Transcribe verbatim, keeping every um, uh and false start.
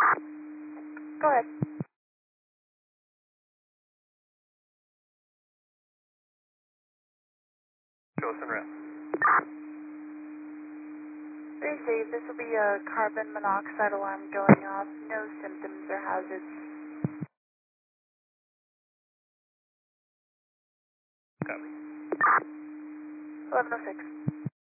Go ahead. Joseph Rep. Very safe. This will be a carbon monoxide alarm going off. No symptoms or hazards. Copy. eleven oh six.